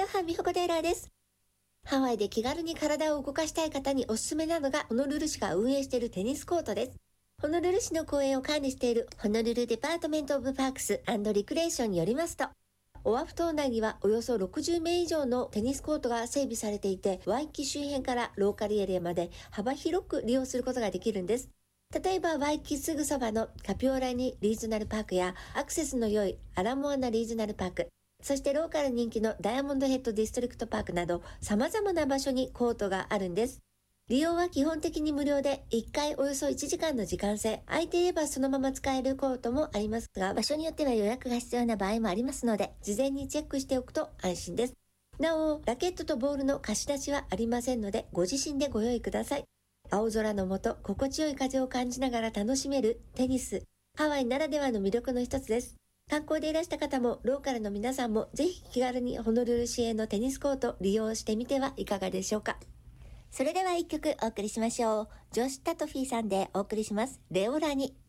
アロハミホコテイラーです。ハワイで気軽に体を動かしたい方におすすめなのがホノルル市が運営しているテニスコートです。ホノルル市の公園を管理しているホノルルデパートメントオブパークス&リクレーションによりますと、オアフ島内にはおよそ60名以上のテニスコートが整備されていて、ワイキキ周辺からローカルエリアまで幅広く利用することができるんです。例えばワイキキすぐそばのカピオラニリージョナルパークやアクセスの良いアラモアナリージョナルパーク、そしてローカル人気のダイヤモンドヘッドディストリクトパークなど様々な場所にコートがあるんです。利用は基本的に無料で1回およそ1時間の時間制。空いていればそのまま使えるコートもありますが、場所によっては予約が必要な場合もありますので、事前にチェックしておくと安心です。なお、ラケットとボールの貸し出しはありませんので、ご自身でご用意ください。青空の下、心地よい風を感じながら楽しめるテニス。ハワイならではの魅力の一つです。観光でいらした方も、ローカルの皆さんも、ぜひ気軽にホノルル市営のテニスコート利用してみてはいかがでしょうか。それでは一曲お送りしましょう。ジョシュ・タトフィーさんでお送りします。レオラニ。